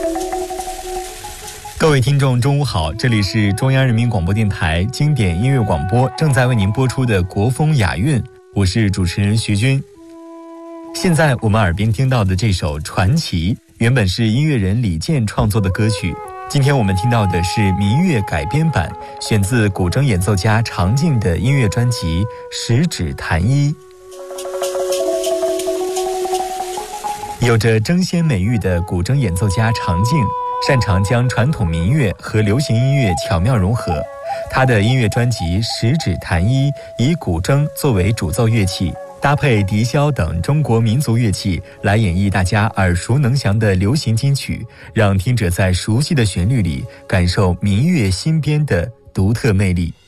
各位听众中午好，这里是中央人民广播电台经典音乐广播，正在为您播出的国风雅韵，我是主持人徐军。现在我们耳边听到的这首《传奇》原本是音乐人李健创作的歌曲，今天我们听到的是民乐改编版，选自古筝演奏家常静的音乐专辑《十指弹一》。有着争先美誉的古筝演奏家常静，擅长将传统民乐和流行音乐巧妙融合。他的音乐专辑《十指弹一》以古筝作为主奏乐器，搭配笛箫等中国民族乐器来演绎大家耳熟能详的流行金曲，让听者在熟悉的旋律里感受民乐新编的独特魅力。